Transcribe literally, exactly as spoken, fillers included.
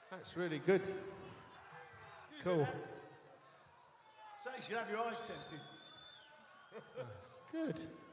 That's really good. Cool. So you should have your eyes tested. That's good.